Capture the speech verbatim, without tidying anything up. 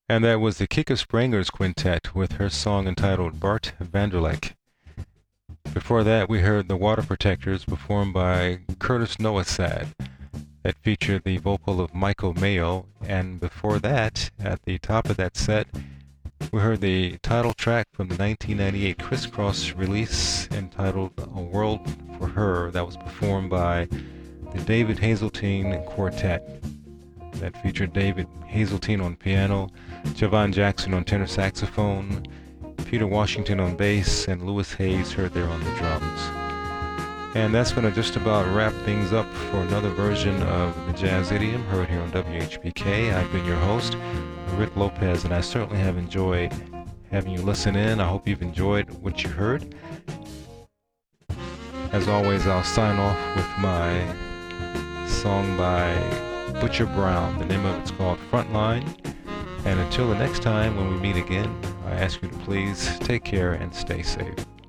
And that was the Kika Sprangers Quintet with her song entitled Bart Vanderlek. Before that, we heard The Water Protectors performed by Curtis Noasad. That featured the vocal of Michael Mayo. And before that, at the top of that set, we heard the title track from the nineteen ninety-eight Criss Cross release entitled A World for Her. That was performed by the David Hazeltine Quartet. That featured David Hazeltine on piano, Javon Jackson on tenor saxophone, Peter Washington on bass, and Louis Hayes heard there on the drums. And that's going to just about wrap things up for another version of the Jazz Idiom heard here on W H B K. I've been your host, Rick Lopez, and I certainly have enjoyed having you listen in. I hope you've enjoyed what you heard. As always, I'll sign off with my song by Butcher Brown. The name of it's called Frontline. And until the next time when we meet again, I ask you to please take care and stay safe.